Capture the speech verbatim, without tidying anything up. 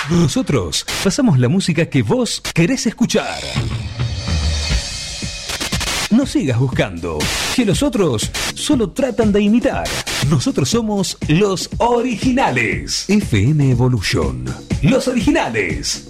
Nosotros pasamos la música que vos querés escuchar. No sigas buscando, que los otros solo tratan de imitar. Nosotros somos los originales. F M Evolution. Los originales.